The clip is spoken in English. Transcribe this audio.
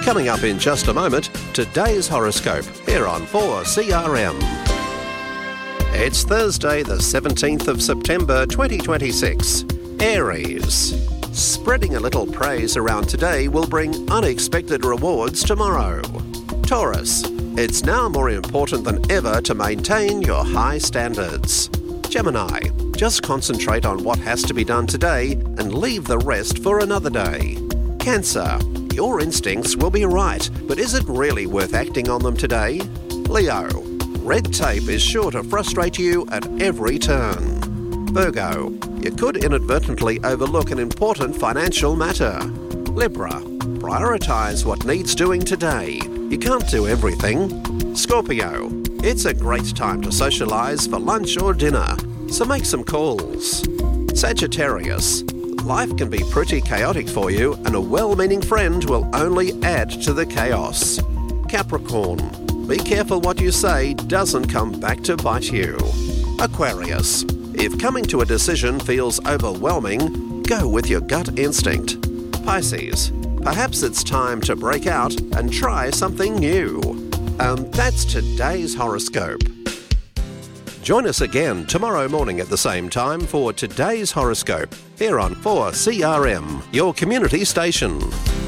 Coming up in just a moment, today's horoscope here on 4CRM. It's Thursday, the 17th of September 2026. Aries. Spreading a little praise around today will bring unexpected rewards tomorrow. Taurus. It's now more important than ever to maintain your high standards. Gemini. Just concentrate on what has to be done today and leave the rest for another day. Cancer. Your instincts will be right, but is it really worth acting on them today? Leo. Red tape is sure to frustrate you at every turn. Virgo. You could inadvertently overlook an important financial matter. Libra. Prioritise what needs doing today. You can't do everything. Scorpio. It's a great time to socialise for lunch or dinner, so make some calls. Sagittarius. Life can be pretty chaotic for you, and a well-meaning friend will only add to the chaos. Capricorn. Be careful what you say doesn't come back to bite you. Aquarius. If coming to a decision feels overwhelming, go with your gut instinct. Pisces. Perhaps it's time to break out and try something new. And that's today's horoscope. Join us again tomorrow morning at the same time for today's horoscope here on 4CRM, your community station.